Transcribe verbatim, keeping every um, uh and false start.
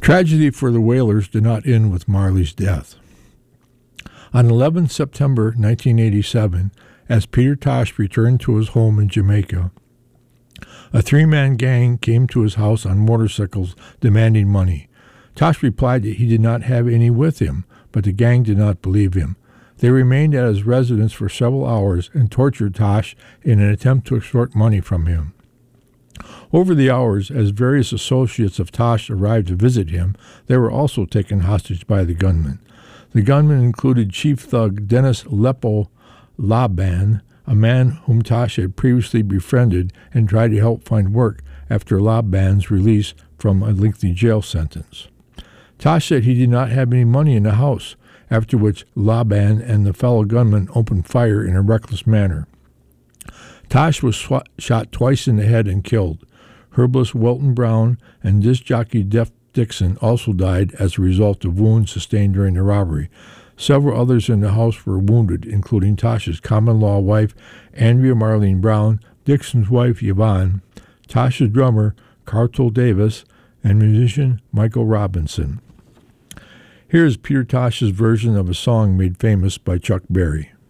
Tragedy for the Wailers did not end with Marley's death. On the eleventh of September nineteen eighty-seven, as Peter Tosh returned to his home in Jamaica, a three-man gang came to his house on motorcycles demanding money. Tosh replied that he did not have any with him, but the gang did not believe him. They remained at his residence for several hours and tortured Tosh in an attempt to extort money from him. Over the hours, as various associates of Tosh arrived to visit him, they were also taken hostage by the gunmen. The gunmen included chief thug Dennis Lepo Laban, a man whom Tosh had previously befriended and tried to help find work after Laban's release from a lengthy jail sentence. Tosh said he did not have any money in the house, after which Laban and the fellow gunmen opened fire in a reckless manner. Tosh was sw- shot twice in the head and killed. Herbalist Welton Brown and disc jockey Jeff Dixon also died as a result of wounds sustained during the robbery. Several others in the house were wounded, including Tosh's common-law wife, Andrea Marlene Brown, Dixon's wife, Yvonne, Tosh's drummer, Cartel Davis, and musician Michael Robinson. Here is Peter Tosh's version of a song made famous by Chuck Berry.